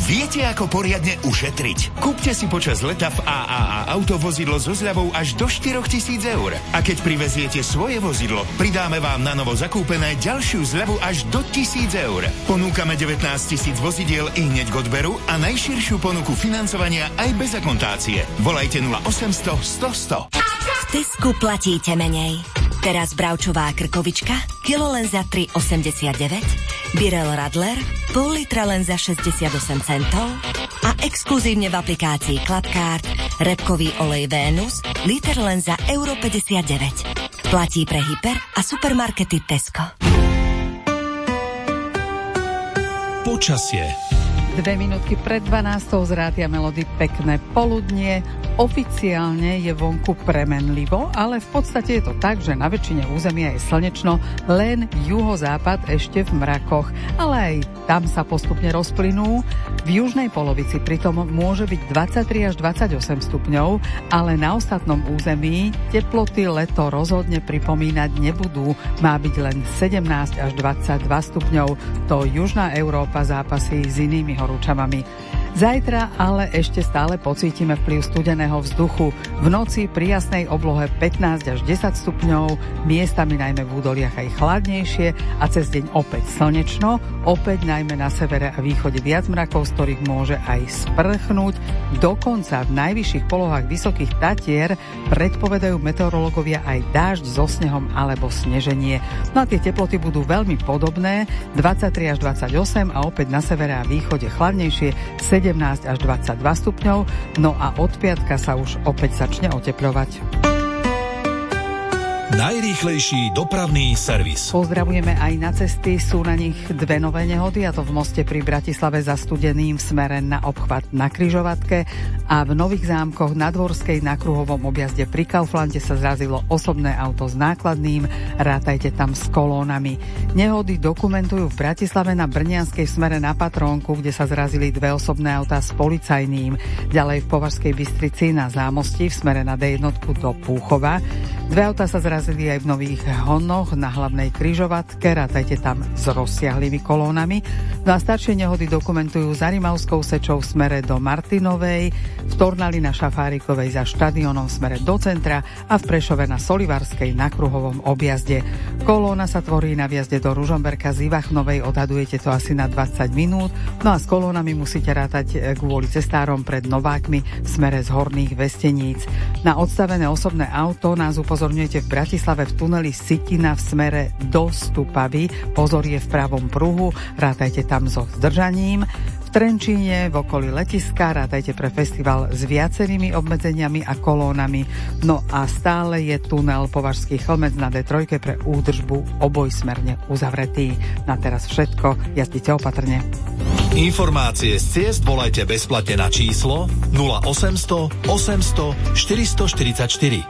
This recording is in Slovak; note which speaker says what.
Speaker 1: Viete, ako poriadne ušetriť? Kúpte si počas leta v AAA autovozidlo so zľavou až do 4 000 eur. A keď priveziete svoje vozidlo, pridáme vám na novo zakúpené ďalšiu zľavu až do 1 000 eur. Ponúkame 19 000 vozidiel i hneď k odberu a najširšiu ponuku financovania aj bez akontácie. Volajte 0800 100 100.
Speaker 2: V Tesku platíte menej. Teraz bravčová krkovička, kilo len za 3,89, Birel Radler, pol litra len za 68 centov a exkluzívne v aplikácii Clubcard repkový olej Venus, liter len za euro 59. Platí pre hyper a supermarkety Tesco.
Speaker 3: Počasie.
Speaker 4: 2 minútky pred 12. z Rádia Melody pekné poludnie. Oficiálne je vonku premenlivo, ale v podstate je to tak, že na väčšine územia je slnečno, len juhozápad ešte v mrakoch, ale aj tam sa postupne rozplynú. V južnej polovici pritom môže byť 23 až 28 stupňov, ale na ostatnom území teploty leto rozhodne pripomínať nebudú. Má byť len 17 až 22 stupňov. To južná Európa zápasí s inými horúčavami. Zajtra ale ešte stále pocítime vplyv studeného vzduchu. V noci pri jasnej oblohe 15 až 10 stupňov, miestami najmä v údoliach aj chladnejšie a cez deň opäť slnečno, opäť najmä na severe a východe viac mrakov, z ktorých môže aj sprchnúť. Dokonca v najvyšších polohách Vysokých Tatier predpovedajú meteorológovia aj dážď so snehom alebo sneženie. No a tie teploty budú veľmi podobné, 23 až 28 a opäť na severe a východe chladnejšie, 17 až 22 stupňov, no a od piatka sa už opäť začne otepľovať.
Speaker 3: Najrýchlejší dopravný servis.
Speaker 4: Pozdravujeme aj na cesty, sú na nich dve nové nehody, a to v Moste pri Bratislave za Studeným v smere na obchvat na Križovatke a v Nových Zámkoch na Dvorskej na kruhovom objazde pri Kauflande sa zrazilo osobné auto s nákladným, rátajte tam s kolónami. Nehody dokumentujú v Bratislave na Brnianskej v smere na Patrónku, kde sa zrazili dve osobné autá s policajným, ďalej v Považskej Bystrici na Zámostí v smere na D1 do Púchova. Dve autá sa zrazili aj v Nových Honoch na hlavnej križovatke, rátajte tam s rozsiahlými kolónami. No a staršie nehody dokumentujú za Rimavskou sečou v smere do Martinovej, v Tornali na Šafárikovej za štadiónom v smere do centra a v Prešove na Solivarskej na kruhovom objazde. Kolóna sa tvorí na vjazde do Ružomberka z Ivachnovej, odhadujete to asi na 20 minút, no a s kolónami musíte rátať kvôli cestárom pred Novákmi v smere z Horných Vesteníc. Na odstavené osobné auto nás upozorňujete v Bratislave v tuneli Sitina v smere do Stupavy. Pozor, je v pravom pruhu, rátajte tam so zdržaním. V Trenčíne v okolí letiska rátajte pre festival s viacerými obmedzeniami a kolónami. No a stále je tunel Považský Chlmec na D3 pre údržbu obojsmerne uzavretý. Na teraz všetko, jazdite opatrne.
Speaker 3: Informácie z ciest volajte bezplatne na číslo 0800 800 444.